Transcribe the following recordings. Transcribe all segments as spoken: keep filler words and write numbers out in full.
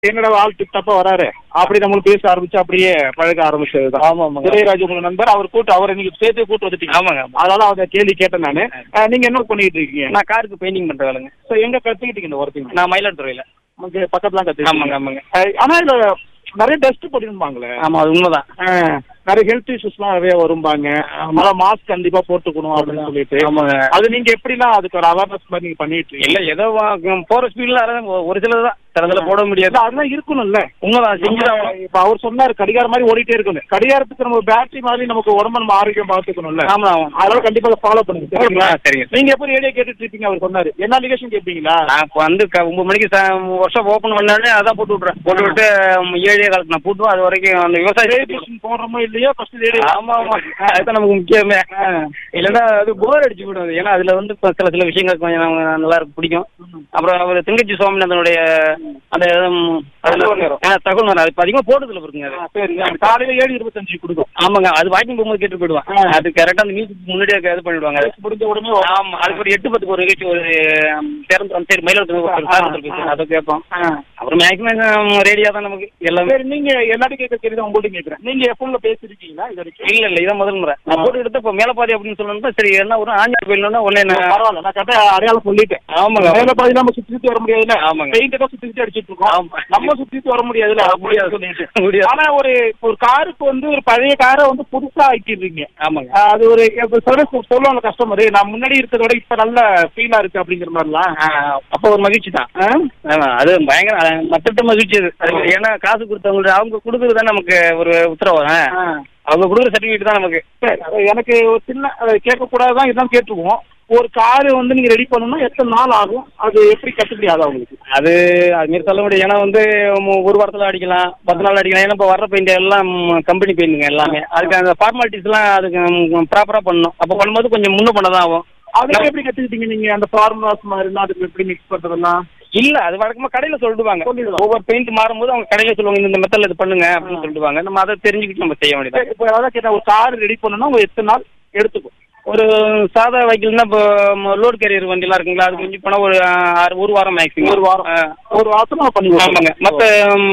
என்னோட ஆள் டிப்டாப்பா வராரு அப்படி நம்மளுக்கு பேச ஆரம்பிச்சு அப்படியே பழக ஆரம்பிச்சதுதான். ஆமா ஆமாங்க. இளையராஜா உங்க நண்பர், அவர் கூட்டு அவரை நீங்க சேர்த்து கூட்டு வந்துட்டீங்க. ஆமாங்க. அதனால அவங்க கேள்வி கேட்டேன் நானு. நீங்க என்ன பண்ணிட்டு இருக்கீங்க? நான் காருக்கு பெயிண்டிங் பண்ற வேலைங்க. ஸோ எங்க கத்துக்கிட்டீங்க இந்த ஒர்க்கிங்? நான் மயிலாடுதுறையில உங்களுக்கு பக்கத்துல கத்து. ஆமாங்க ஆமாங்க. ஆனா இதுல நிறைய டஸ்ட் படிப்பாங்களே. ஆமா அது உண்மைதான். நிறைய ஹெல்த் இஷ்யூஸ்லாம் நிறைய வரும்பாங்க. அதனால மாஸ்க் கண்டிப்பா போட்டுக்கணும் அப்படின்னு சொல்லிட்டு. ஆமாங்க. அது நீங்க எப்படிலாம் அதுக்கு ஒரு அவேர்னஸ் மாதிரி நீங்க பண்ணிட்டு இருக்கீங்க? இல்ல ஏதோ வா- போற ஸ்பீட்ல ஒரு சிலது தான் சிலதுல போட முடியாது. இல்ல, அதெல்லாம் இருக்கணும்ல. உண்மைதான் செஞ்சுதான். இப்ப அவர் சொன்னாரு கடிகாரம் மாதிரி ஓடிட்டே இருக்கணும். கடிகாரத்துக்கு நம்ம பேட்டரி மாதிரி நமக்கு உடம்பு நம்ம ஆரோக்கியம் பார்த்துக்கணும்ல. ஆமா ஆமா. அதனால கண்டிப்பா ஃபாலோ பண்ணுங்க. சரிங்களா? சரிங்க. நீங்க எப்போ ரேடியோ கேட்டுட்டு இருப்பீங்க? அவர் சொன்னாரு என்ன நிகழ்ச்சி கேட்பீங்களா? நான் இப்போ வந்து க- ஒன்பது மணிக்கு ஒர்க் ஷாப் ஓப்பன் பண்ணாலே அதான் போட்டு விட்றேன். போட்டு விட்டு ம், ஏழே காலத்துக்கு நான் போட்டுவோம். அது வரைக்கும் அந்த விவசாய ரேடியோ போடுறோமோ இல்லையோ ஃபர்ஸ்ட் ரேடியோ. ஆமா ஆமா அதுதான் நமக்கு முக்கியமே. இல்லைன்னா அது போர் அடிச்சு விடும். ஏன்னா அதுல வந்து இப்ப சில சில விஷயங்கள் கொஞ்சம் நமக்கு நல்லா இருக்கு பிடிக்கும். அப்புறம் அவர் திங்கச்சி சுவாமிநாதனுடைய அந்த ம், அதுல ஆ, தகவல் வரும். அது இப்ப அதிகமா போட்டதுல இருக்குங்க அது. சரி, காலையில ஏழு இருபத்தஞ்சு கொடுக்கும். ஆமாங்க. அது வாக்கிங் போகும்போது கேட்டு போயிடுவான். அது கரெக்டா அந்த மியூசிக் முன்னாடியே இது பண்ணிடுவாங்க. அது முடிஞ்ச உடனே ஆமா. அதுக்கு ஒரு எட்டு பத்துக்கு ஒரு நிகழ்ச்சி ஒரு திறந்து சரி மயிலாடுதுறை அதை கேட்போம். அப்புறம் மேக்ஸிமம் ரேடியா தான் நமக்கு எல்லாமே. சரி, நீங்க எல்லாத்தையும் கேட்க தெரியுது, உங்கள்ட்ட கேட்கறேன். நீங்க எப்பவுமே பேசிருக்கீங்களா இது வரைக்கும்? இல்ல இல்ல இதான் முதல் முறை நான் போட்டு எடுத்து இப்போ மேலப்பாதி அப்படின்னு சொல்லணும். சரி என்ன ஒரு ஆஞ்சா கோயில்னா உடனே நான் பரவாயில்ல, நான் கரெக்டா அடையாளம் சொல்லிட்டேன். ஆமாங்க. மேல பாதி நம்ம சுத்தி சுத்தி வர முடியாதுல்ல. ஆமாங்க. பெயிண்ட் தான் சுத்தி சுத்தி அடிச்சிட்டு இருக்கோம். ஆமா. நம்ம சுத்தி சுத்தி வர முடியாதுல்ல. முடியாது சொல்லிட்டு முடியாது. ஆனா ஒரு ஒரு காருக்கு வந்து ஒரு பழைய காரை வந்து புதுசா ஆக்கிடுறீங்க. ஆமாங்க. அது ஒரு சர்வீஸ் சொல்லுவாங்க கஸ்டமர், நான் முன்னாடி இருக்கிறத இப்ப நல்ல ஃபீலா இருக்கு அப்படிங்கிற மாதிரிலாம். அப்போ ஒரு மகிழ்ச்சி தான். ஆமா அது பயங்கர மற்ற மகிழ்ச்சி அது. அது ஏன்னா காசு கொடுத்தவங்க அவங்க கொடுக்குறது தான் நமக்கு ஒரு உத்தரவாதம். அவங்க கொடுக்குற சர்டிஃபிகேட் தான் நமக்கு. சரி, எனக்கு ஒரு சின்ன கேட்கக்கூடாதான் இதுதான் கேட்டுருவோம். ஒரு காரு வந்து நீங்க ரெடி பண்ணணும்னா எத்தனை நாள் ஆகும்? அது எப்படி கட்டுப்படி ஆகும் உங்களுக்கு? அது அதுமாரி சொல்ல முடியும். ஏன்னா வந்து மு- ஒரு வாரத்தில் அடிக்கலாம், பத்து நாள் அடிக்கலாம். ஏன்னா இப்போ வர்ற பெயிண்ட் எல்லாம் கம்பெனி பெயிண்ட்டுங்க எல்லாமே. அதுக்கு அந்த ஃபார்மாலிட்டிஸ்லாம் அதுக்கு ப்ராப்பராக பண்ணணும். அப்போ பண்ணும்போது கொஞ்சம் முன்ன பண்ண தான் ஆகும். அதுக்கு எப்படி கத்துக்கிட்டீங்க நீங்க? அந்த ஃபார்முலாஸ் மாதிரிலாம் அதுக்கு எப்படி மிக்ஸ் பண்றதெல்லாம்? இல்ல அது வழக்கமா கடையில சொல்லிடுவாங்க. சொல்லிடுவாங்க. ஒவ்வொரு பெயிண்ட் மாறும்போது அவங்க கடையில சொல்லுவாங்க இந்த மெத்தட்ல இது பண்ணுங்க அப்படின்னு சொல்லிடுவாங்க. நம்ம அதை தெரிஞ்சுக்கிட்டு நம்ம செய்ய வேண்டியது. இப்போ அதான் கேட்டேன், ஒரு கார் ரெடி பண்ணணும்னா ஒரு எத்தனை நாள் எடுத்துக்கும்? ஒரு சாதா வெஹிக்கிள்னா இப்போ லோட் கேரியர் வண்டிலாம் இருக்குங்களா, அது கொஞ்சம் போனால் ஒரு ஆறு ஒரு வாரம் மேக்ஸிமம். ஒரு வாரம் ஒரு வாரத்துல நம்ம பண்ணி ஆமாங்க. மற்ற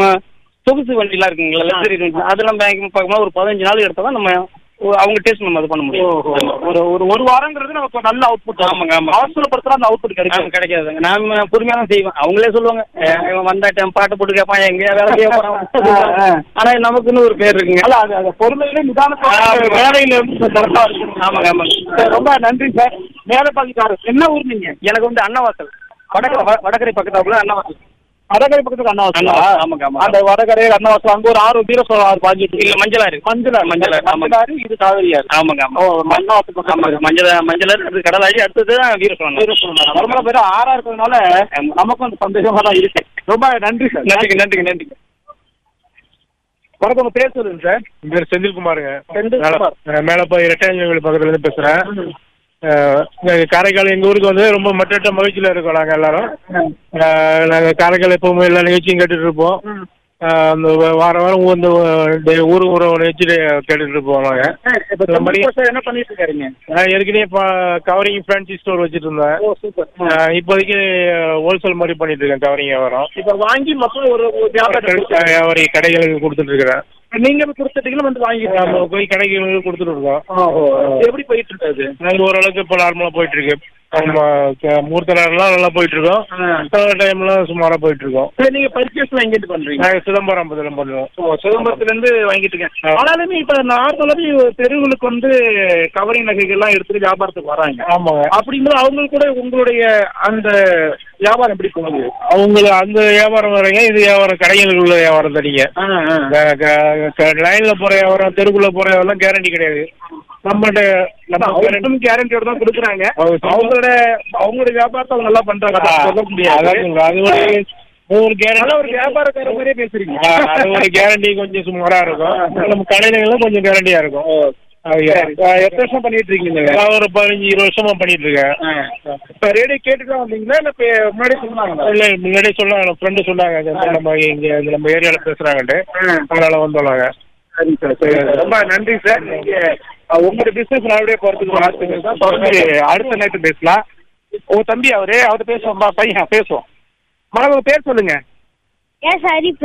சொகுசு வண்டிலாம் இருக்குங்களா, லக்ஸரி வண்டி, அதெல்லாம் மேக்ஸிமம் பார்க்கும்போது ஒரு பதினஞ்சு நாள் எடுத்தால் தான் நம்ம அவங்க டேஸ்ட் நம்ம அது பண்ண முடியும். ஒரு ஒரு ஒரு வாரங்கிறது நமக்கு நல்ல அவுட்புட். ஆமாங்க ஆமாம். அவசரப்படுத்துறா அந்த அவுட்புட் கிடைக்கும் கிடைக்காதுங்க. நான் பொறுமையாக தான் செய்வேன். அவங்களே சொல்லுவாங்க இவன் வந்தாட்டம் பாட்டு போட்டு கேட்பான், எங்கேயா வேலை செய்ய போறான். ஆனா நமக்குன்னு ஒரு பேர் இருக்குங்க. அல்ல அது அந்த பொறுமையிலே நிதானத்தோட வேலையில இருந்து கரெக்டா இருக்கு. ஆமாங்க ஆமாங்க. ரொம்ப நன்றி சார். மேலப்பாதிக்காரர் என்ன ஊர் நீங்க? எனக்கு வந்து அன்னவாசல் வடகரை வ- வடகரை பக்கத்தாப்புல அன்னவாசல். வடகரை பக்கத்துக்கு அண்ணாவாசல். ஆமாங்க ஆமா. அந்த வடகரை அண்ணாவாசல் அங்க ஒரு ஆறு வீர சோழ ஆறு பாஞ்சிட்டு இல்ல மஞ்சளாறு. மஞ்சளாறு. மஞ்சளாறு ஆமாங்க. மஞ்சளாறு இது காவிரியாறு. ஆமாங்க ஆமா. ஓ, அண்ணாவாசல் பக்கம். ஆமாங்க. மஞ்சள் மஞ்சளாறு அடுத்து கடலாடி அடுத்தது தான் வீரசோழன். வீர சோழ வருமான பேரு ஆறா இருக்கிறதுனால நமக்கும் அந்த சந்தேகமா தான் இருக்கு. ரொம்ப நன்றி சார். நன்றிங்க நன்றிங்க நன்றிங்க. வணக்கம், உங்க பேர் சொல்லுங்க சார். என் பேர் செந்தில்குமாருங்க. செந்தில்குமார். மேலப்பா இரட்டையஞ்சல் பக்கத்துல இருந்து பேசுறேன். அஹ், நாங்க காரைக்கால் எங்க ஊருக்கு வந்து ரொம்ப மற்ற மகிழ்ச்சியில இருக்கோம் நாங்க எல்லாரும். அஹ், நாங்க காரைக்கால் எப்பவுமே எல்லா நிகழ்ச்சியும் கேட்டுட்டு இருப்போம். அஹ், அந்த வ- வாரம் வாரம் இந்த டே- ஊருக்கு ஒரு நிகழ்ச்சி கேட்டுட்டு இருப்போம் நாங்க. இப்ப இந்த மாதிரி சார் என்ன பண்ணிட்டு இருக்காருங்க? நான் ஏற்கனவே இப்போ கவரிங் ஃபேன்சி ஸ்டோர் வச்சுட்டு இருந்தேன். ஓ, சூப்பர். அஹ், இப்போதைக்கு ஹோல்சேல் மாதிரி பண்ணிட்டு இருக்கேன். கவரிங் வியாபாரம். இப்ப வாங்கி மக்கள் ஒரு ஒரு வியாபாரம் வியாபாரி கடைகளுக்கு கொடுத்துட்டு இருக்கிறேன். நீங்க கொடுத்துட்டீங்கன்னா வந்து வாங்கி நம்ம போய் கடைகளுக்கு கொடுத்துட்டு இருக்கோம். எப்படி போயிட்டு இருக்காது? நாங்கள் ஓரளவுக்கு இப்போ நார்மலாக போயிட்டு இருக்கு. நம்ம மூர்த்த நேரம்லாம் நல்லா போயிட்டு இருக்கோம். டைம்லாம் சுமாராக போயிட்டு இருக்கோம். சரி, நீங்க பர்ச்சேஸ்லாம் எங்கிட்டு பண்றீங்க? நாங்கள் சிதம்பரம் பதிலும் பண்ணுவோம். ஓ, சிதம்பரத்துல இருந்து வாங்கிட்டு இருக்கேன். ஆனாலுமே இப்ப நார்மலாவே தெருவுகளுக்கு வந்து கவரிங் நகைகள்லாம் எடுத்துட்டு வியாபாரத்துக்கு வராங்க. ஆமாங்க. அப்படிங்கும்போது அவங்களுக்கு கூட உங்களுடைய அந்த வியாபாரம் எப்படி போகுது? அவங்களுக்கு அந்த வியாபாரம் வரீங்க, இது வியாபாரம் கடைகளுக்கு உள்ள வியாபாரம் தனிங்க. லைன்ல போற வியாபாரம் தெருக்குள்ள போற வியாபாரம் கேரண்டி கிடையாது. நம்மகிட்ட நம்ம கேரண்டியோட தான் கொடுக்குறாங்க. அவங்களோட அவங்களோட வியாபாரத்தை அவங்க நல்லா பண்றாங்க, சொல்ல முடியாது. அது ஒரு ஒரு கேரண்டி ஒரு வியாபாரக்கார மாதிரியே பேசுறீங்க. அது ஒரு கேரண்டி கொஞ்சம் சுமாரா இருக்கும். நம்ம கடையில கொஞ்சம் கேரண்டியா இருக்கும். எத்தனை வருஷம் பண்ணிட்டு இருக்கீங்க? நான் ஒரு பதினஞ்சு இருபது வருஷமா பண்ணிட்டு இருக்கேன். இப்ப ரேடியோ கேட்டுதான் வந்தீங்களா இல்ல முன்னாடி சொன்னாங்க? இல்ல முன்னாடியே சொன்னாங்க, ஃப்ரெண்டு சொன்னாங்க நம்ம இங்க நம்ம ஏரியால பேசுறாங்கட்டு, அதனால வந்தோம் நாங்க. சரி சார், சரி. ரொம்ப நன்றி சார். நீங்க உங்களோட பிசினஸ் நல்லபடியா போறதுக்கு வாழ்த்துக்கள் சார். தொடர்ந்து அடுத்த நேரத்து பேசலாம். உங்க தம்பி அவரு அவர்கிட்ட பேசுவோம், பையன் பேசுவோம். மகன் பேர் சொல்லுங்க. ஏன் சாரி